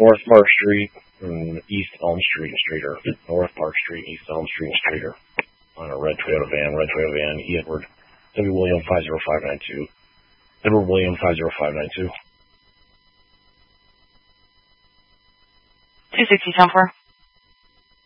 North Park Street and East Elm Street and Streeter. North Park Street, East Elm Street and Streeter. On a red Toyota van, E. Edward, W. William 50592. Edward William 50592. 260 10-4.